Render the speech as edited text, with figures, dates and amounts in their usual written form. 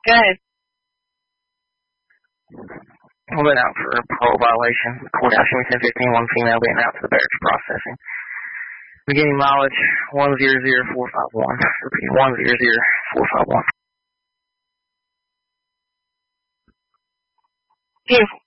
Go ahead. We've been out for a parole violation. Courthouse Unit 1015, one female being out to the barracks processing. Beginning mileage 100451. Repeat, 100451. Beautiful.